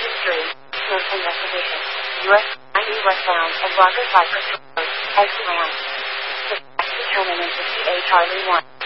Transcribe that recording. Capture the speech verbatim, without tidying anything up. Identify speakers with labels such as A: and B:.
A: three, Smith investigation. U S ninety westbound of Rogers Cypress Road, exit ramp. Dispatch determinant to C A Charlie one.